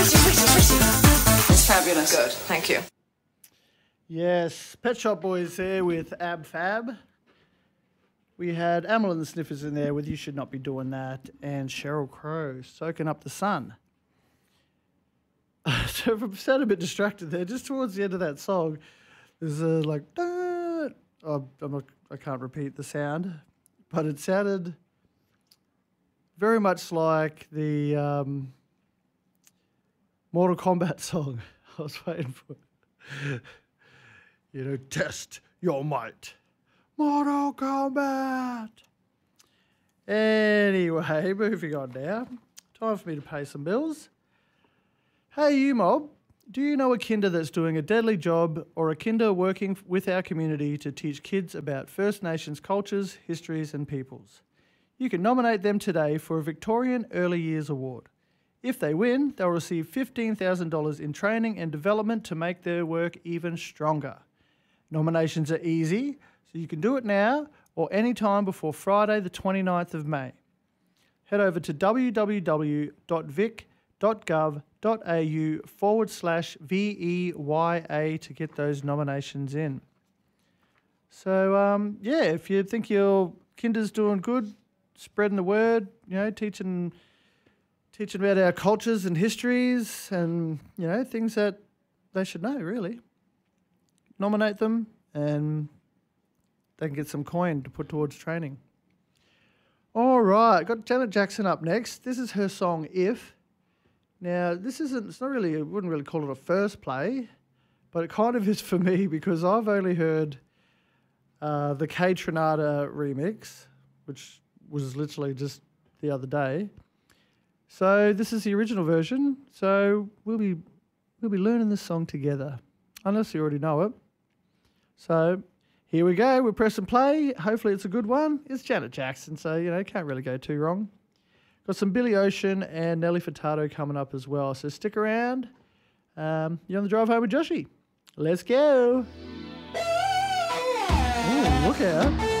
It's fabulous. Good, thank you. Yes, Pet Shop Boys there with Ab Fab. We had Amyl and the Sniffers in there with You Should Not Be Doing That, and Sheryl Crow, Soaking Up the Sun. So if I sound a bit distracted there, just towards the end of that song, there's a like, oh, I can't repeat the sound, but it sounded very much like the Mortal Kombat song I was waiting for. You know, test your might. Mortal Kombat. Anyway, moving on now. Time for me to pay some bills. Hey, you mob. Do you know a kinder that's doing a deadly job, or a kinder working with our community to teach kids about First Nations cultures, histories and peoples? You can nominate them today for a Victorian Early Years Award. If they win, they'll receive $15,000 in training and development to make their work even stronger. Nominations are easy, so you can do it now or any time before Friday the 29th of May. Head over to www.vic.gov.au/VEYA to get those nominations in. So, yeah, if you think your kinder's doing good, spreading the word, you know, teaching about our cultures and histories and, you know, things that they should know, really. Nominate them and they can get some coin to put towards training. All right, got Janet Jackson up next. This is her song, If. Now, it's not really, I wouldn't really call it a first play, but it kind of is for me because I've only heard the K Trinata remix, which was literally just the other day. So this is the original version. So we'll be learning this song together, unless you already know it. So here we go. We're pressing play. Hopefully it's a good one. It's Janet Jackson, so, you know, can't really go too wrong. Got some Billy Ocean and Nelly Furtado coming up as well. So stick around. You're on the drive home with Joshy. Let's go. Ooh, look out.